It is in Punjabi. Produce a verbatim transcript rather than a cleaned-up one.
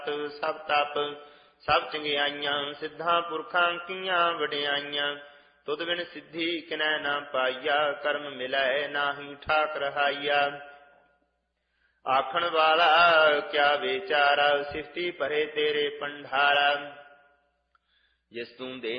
ਸਭ ਤਪ ਸਭ ਚੰਗਿਆਈਆਂ, ਸਿੱਧਾਂ ਪੁਰਖਾਂ ਕੀਆਂ ਵਡਿਆਈਆਂ। ਤੁਧ ਬਿਨ ਸਿੱਧੀ ਕਿਨੈ ਨਾ ਪਾਈਆ, ਕਰਮ ਮਿਲੈ ਨਾਹੀ ਠਾਕ ਰਹਾਈਆ। ਆਖਣ ਵਾਲਾ ਕਿਆ ਵਿਚਾਰਾ, ਸਿਫਤੀ ਭਰੇ ਤੇਰੇ ਪੰਡਾਰਾ। ਜਿਸ ਤੂੰ ਦੇ